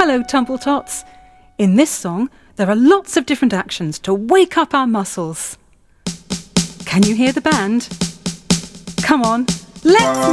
Hello, Tumble-Tots. In this song, there are lots of different actions to wake up our muscles. Can you hear the band? Come on, let's